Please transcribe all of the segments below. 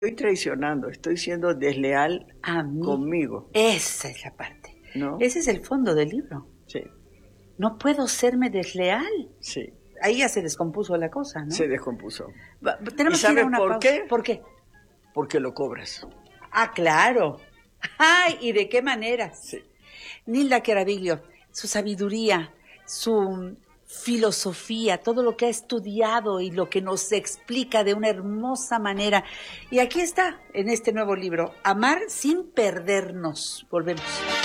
Estoy traicionando, estoy siendo desleal A mí. conmigo, Esa es la parte. ¿no? Ese es el fondo del libro. Sí, No puedo serme desleal. sí, Ahí ya se descompuso la cosa, ¿no? se descompuso. Tenemos ¿Y que ir a sabe una por pausa. qué? ¿Por qué? Porque lo cobras. Ah, claro. Ay, ¿y de qué manera? Sí. Nilda Caraviglio, su sabiduría, su filosofía, todo lo que ha estudiado y lo que nos explica de una hermosa manera. Y aquí está, en este nuevo libro, Amar sin perdernos. Volvemos.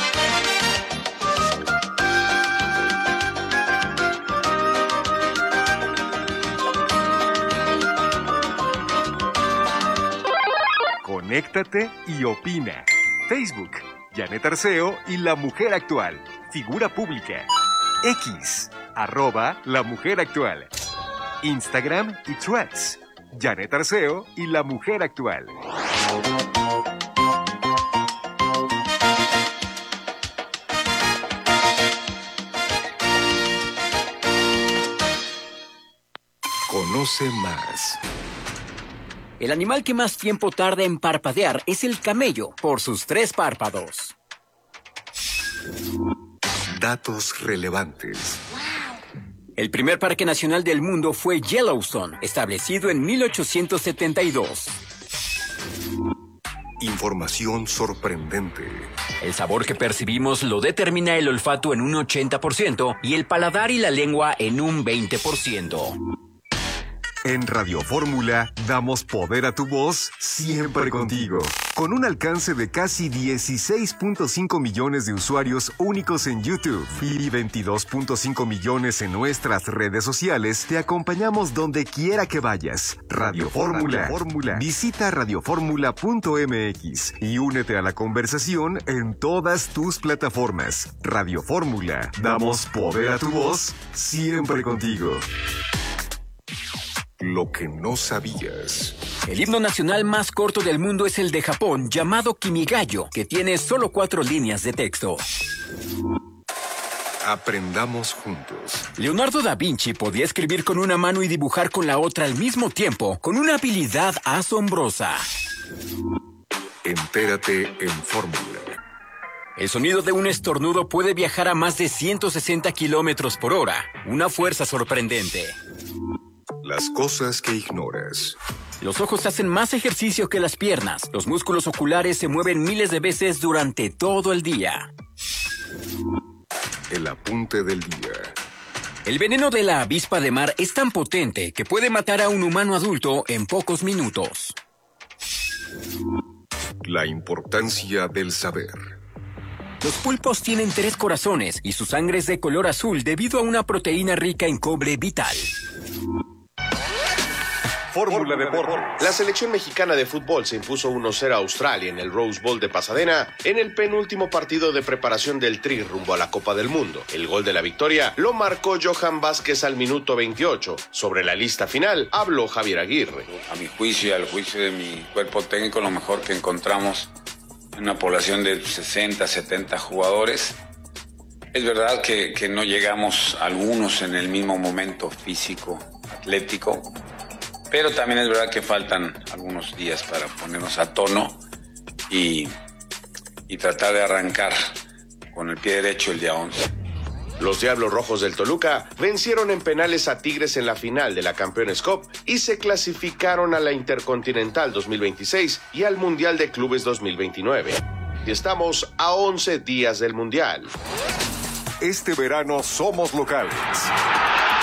Conéctate y opina. Facebook, Janet Arceo y La Mujer Actual. Figura pública. X, @La Mujer Actual. Instagram y Threads, Janet Arceo y La Mujer Actual. Conoce más. El animal que más tiempo tarda en parpadear es el camello, por sus 3 párpados. Datos relevantes. El primer parque nacional del mundo fue Yellowstone, establecido en 1872. Información sorprendente. El sabor que percibimos lo determina el olfato en un 80% y el paladar y la lengua en un 20%. En Radio Fórmula damos poder a tu voz siempre contigo. Con un alcance de casi 16.5 millones de usuarios únicos en YouTube y 22.5 millones en nuestras redes sociales, te acompañamos donde quiera que vayas. Radio Fórmula. Visita radioformula.mx y únete a la conversación en todas tus plataformas. Radio Fórmula. Damos poder a tu voz siempre contigo. Lo que no sabías. El himno nacional más corto del mundo es el de Japón, llamado Kimigayo, que tiene solo 4 líneas de texto. Aprendamos juntos. Leonardo da Vinci podía escribir con una mano y dibujar con la otra al mismo tiempo, con una habilidad asombrosa. Entérate en Fórmula. El sonido de un estornudo puede viajar a más de 160 kilómetros por hora, una fuerza sorprendente. Las cosas que ignoras. Los ojos hacen más ejercicio que las piernas. Los músculos oculares se mueven miles de veces durante todo el día. El apunte del día. El veneno de la avispa de mar es tan potente que puede matar a un humano adulto en pocos minutos. La importancia del saber. Los pulpos tienen 3 corazones y su sangre es de color azul debido a una proteína rica en cobre vital. Fórmula Deportes. La selección mexicana de fútbol se impuso 1-0 a Australia en el Rose Bowl de Pasadena en el penúltimo partido de preparación del Tri rumbo a la Copa del Mundo. El gol de la victoria lo marcó Johan Vázquez al minuto 28. Sobre la lista final habló Javier Aguirre. A mi juicio y al juicio de mi cuerpo técnico, lo mejor que encontramos en una población de 60, 70 jugadores. Es verdad que no llegamos algunos en el mismo momento físico, atlético, pero también es verdad que faltan algunos días para ponernos a tono y tratar de arrancar con el pie derecho el día 11. Los Diablos Rojos del Toluca vencieron en penales a Tigres en la final de la Campeones Cup y se clasificaron a la Intercontinental 2026 y al Mundial de Clubes 2029. Y estamos a 11 días del Mundial. Este verano somos locales.